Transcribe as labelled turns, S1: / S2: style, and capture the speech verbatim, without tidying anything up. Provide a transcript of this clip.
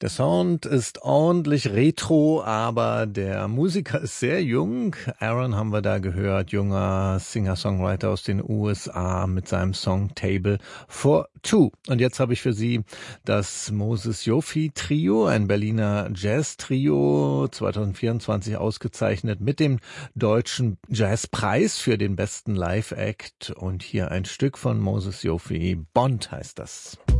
S1: Der Sound ist ordentlich retro, aber der Musiker ist sehr jung. Aaron haben wir da gehört, junger Singer-Songwriter aus den U S A mit seinem Song Table for Two. Und jetzt habe ich für Sie das Moses Yofi Trio, ein Berliner Jazz-Trio, zwanzig vierundzwanzig ausgezeichnet mit dem Deutschen Jazzpreis für den besten Live-Act. Und hier ein Stück von Moses Yofi, Bond heißt das.